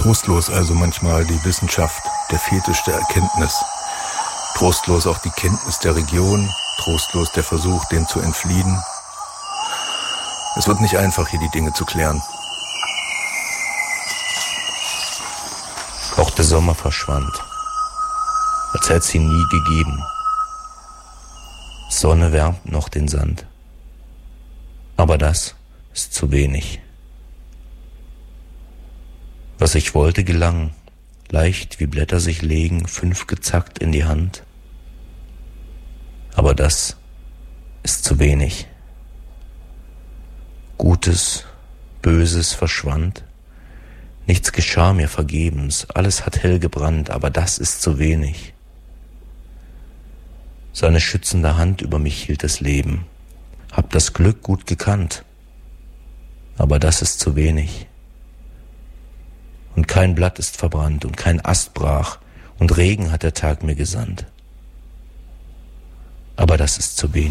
Trostlos also manchmal die Wissenschaft, der Fetisch der Erkenntnis. Trostlos auch die Kenntnis der Region, trostlos der Versuch, dem zu entfliehen. Es wird nicht einfach, hier die Dinge zu klären. Auch der Sommer verschwand, als hätte es ihn nie gegeben. Sonne wärmt noch den Sand, aber das ist zu wenig. Was ich wollte, gelang, leicht wie Blätter sich legen, 5 gezackt in die Hand, aber das ist zu wenig. Gutes, Böses verschwand, nichts geschah mir vergebens, alles hat hell gebrannt, aber das ist zu wenig. Seine schützende Hand über mich hielt das Leben, hab das Glück gut gekannt, aber das ist zu wenig. Und kein Blatt ist verbrannt und kein Ast brach und Regen hat der Tag mir gesandt, aber das ist zu wenig.